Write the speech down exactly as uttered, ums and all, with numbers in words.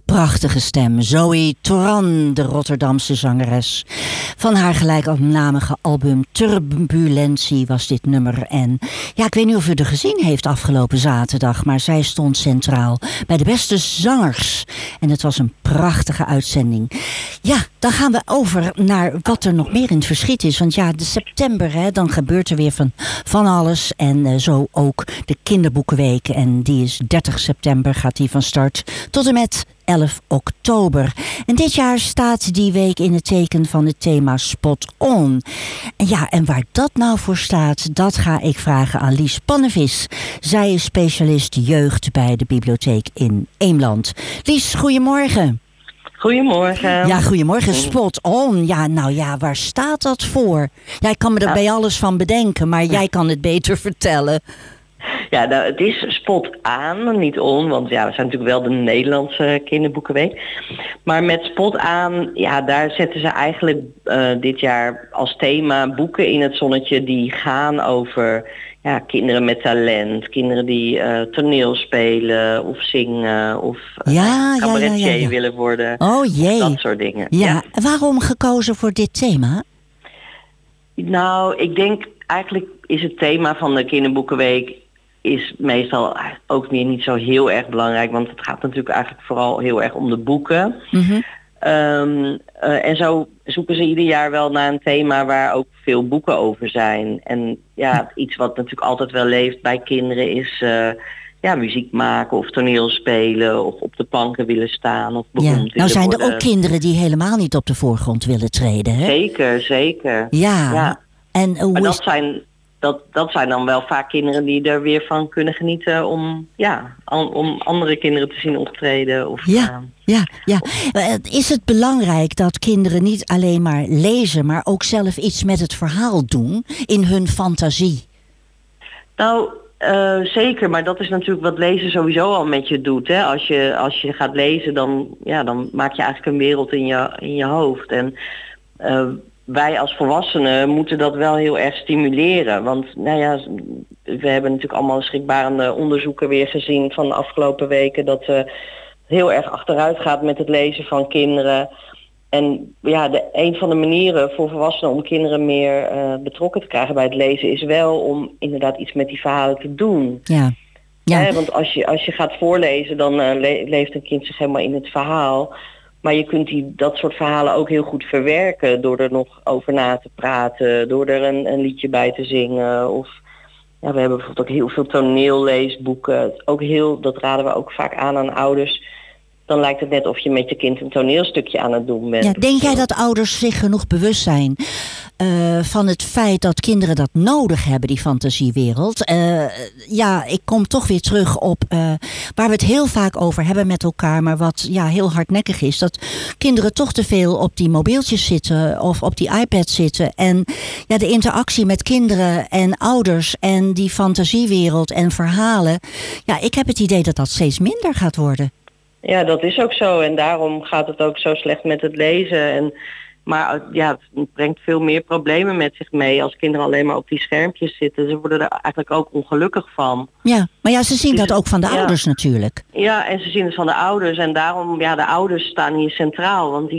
prachtige stem. Zoe Toran, de Rotterdamse zangeres. Van haar gelijknamige album Turbulentie was dit nummer. En ja, ik weet niet of u er gezien heeft afgelopen zaterdag, maar zij stond centraal bij de beste zangers. En het was een prachtige uitzending. Ja, dan gaan we over naar wat er nog meer in het verschiet is. Want ja, de september, hè, dan gebeurt er weer van, van alles. En uh, zo ook de kinderboekenweek. En die is dertig september, gaat die van start tot en met elf oktober. En dit jaar staat die week in het teken van het thema Spot On. En ja, en waar dat nou voor staat, dat ga ik vragen aan Lies Pannevis. Zij is specialist jeugd bij de bibliotheek in Eemland. Lies, goedemorgen. Goedemorgen. Ja, goedemorgen. Spot On. Ja, nou ja, waar staat dat voor? Ja, ik kan me er ja. bij alles van bedenken, maar jij kan het beter vertellen. Ja, nou, het is spot aan, niet on, want ja, we zijn natuurlijk wel de Nederlandse kinderboekenweek. Maar met spot aan, ja, daar zetten ze eigenlijk uh, dit jaar als thema boeken in het zonnetje die gaan over ja, kinderen met talent, kinderen die uh, toneel spelen of zingen of uh, ja, cabaretier ja, ja, ja. willen worden. Oh jee. Dat soort dingen. Ja. Ja. En waarom gekozen voor dit thema? Nou, ik denk eigenlijk is het thema van de kinderboekenweek is meestal ook weer niet zo heel erg belangrijk, want het gaat natuurlijk eigenlijk vooral heel erg om de boeken. Mm-hmm. Um, uh, en zo zoeken ze ieder jaar wel naar een thema waar ook veel boeken over zijn. En ja, iets wat natuurlijk altijd wel leeft bij kinderen is uh, ja, muziek maken of toneel spelen of op de planken willen staan of beroemd ja. willen Nou zijn worden. er ook kinderen die helemaal niet op de voorgrond willen treden, hè? Zeker, zeker. Ja. ja. En uh, hoe maar dat is... zijn Dat, dat zijn dan wel vaak kinderen die er weer van kunnen genieten om, ja, an, om andere kinderen te zien optreden. Of, ja, uh, ja, ja. Is het belangrijk dat kinderen niet alleen maar lezen, maar ook zelf iets met het verhaal doen in hun fantasie? Nou, uh, zeker. Maar dat is natuurlijk wat lezen sowieso al met je doet. Hè? Als je, als je gaat lezen, dan, ja, dan maak je eigenlijk een wereld in je, in je hoofd. En uh, wij als volwassenen moeten dat wel heel erg stimuleren. Want nou ja, we hebben natuurlijk allemaal schrikbarende onderzoeken weer gezien van de afgelopen weken dat uh, heel erg achteruit gaat met het lezen van kinderen. En ja, de, een van de manieren voor volwassenen om kinderen meer uh, betrokken te krijgen bij het lezen is wel om inderdaad iets met die verhalen te doen. Ja. Ja. Hè, want als je, als je gaat voorlezen, dan uh, le- leeft een kind zich helemaal in het verhaal. Maar je kunt die, dat soort verhalen ook heel goed verwerken door er nog over na te praten, door er een, een liedje bij te zingen. Of ja, we hebben bijvoorbeeld ook heel veel toneelleesboeken. Ook heel, dat raden we ook vaak aan aan ouders. Dan lijkt het net of je met je kind een toneelstukje aan het doen bent. Ja, denk jij dat ouders zich genoeg bewust zijn uh, van het feit dat kinderen dat nodig hebben, die fantasiewereld? Uh, ja, ik kom toch weer terug op uh, waar we het heel vaak over hebben met elkaar, maar wat ja, heel hardnekkig is, dat kinderen toch te veel op die mobieltjes zitten of op die iPad zitten. En ja, de interactie met kinderen en ouders en die fantasiewereld en verhalen, ja, ik heb het idee dat dat steeds minder gaat worden. Ja, dat is ook zo. En daarom gaat het ook zo slecht met het lezen. En, maar ja, het brengt veel meer problemen met zich mee als kinderen alleen maar op die schermpjes zitten. Ze worden er eigenlijk ook ongelukkig van. Ja, maar ja, ze zien dus, dat ook van de ja. ouders natuurlijk. Ja, en ze zien het van de ouders. En daarom, ja, de ouders staan hier centraal. Want die